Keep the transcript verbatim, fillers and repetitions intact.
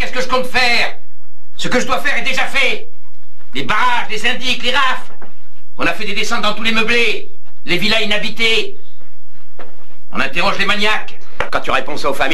qu'est-ce que je compte faire? Ce que je dois faire est déjà fait. Les barrages, les indiques, les rafles. On a fait des descentes dans tous les meublés, les villas inhabitées. On interroge les maniaques. Quand tu réponds ça aux familles,